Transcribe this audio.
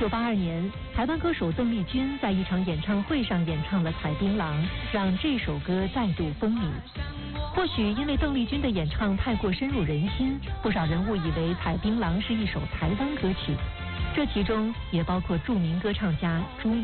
1982年，台湾歌手邓丽君在一场演唱会上演唱了《采槟榔》，让这首歌再度风靡。或许因为邓丽君的演唱太过深入人心，不少人误以为《采槟榔》是一首台湾歌曲，这其中也包括著名歌唱家朱